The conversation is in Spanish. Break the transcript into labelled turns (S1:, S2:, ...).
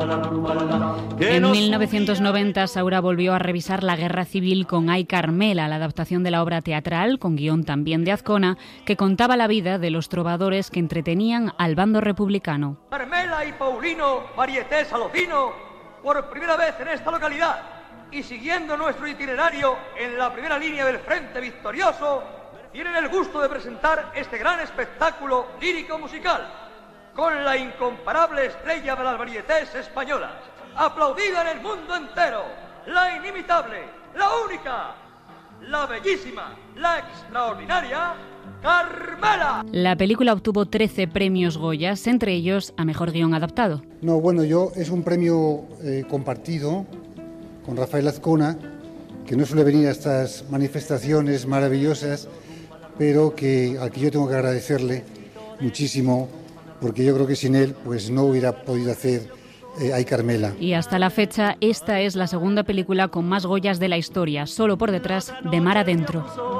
S1: En 1990, Saura volvió a revisar la Guerra Civil con Ay Carmela, la adaptación de la obra teatral, con guión también de Azcona, que contaba la vida de los trovadores que entretenían al bando republicano.
S2: Carmela y Paulino, varieté salocino, por primera vez en esta localidad, y siguiendo nuestro itinerario en la primera línea del frente victorioso, tienen el gusto de presentar este gran espectáculo lírico-musical, con la incomparable estrella de las varietés españolas, aplaudida en el mundo entero, la inimitable, la única, la bellísima, la extraordinaria Carmela.
S1: La película obtuvo 13 premios Goyas, entre ellos a Mejor Guión Adaptado.
S3: No, bueno, es un premio compartido con Rafael Azcona, que no suele venir a estas manifestaciones maravillosas, pero al que yo tengo que agradecerle muchísimo, porque yo creo que sin él pues no hubiera podido hacer Ay Carmela.
S1: Y hasta la fecha, esta es la segunda película con más Goyas de la historia, solo por detrás de Mar Adentro.